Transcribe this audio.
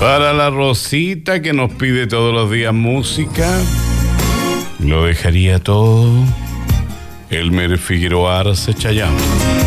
Para la Rosita que nos pide todos los días música, lo dejaría todo. Elmer Figueroa Arce Chayanne.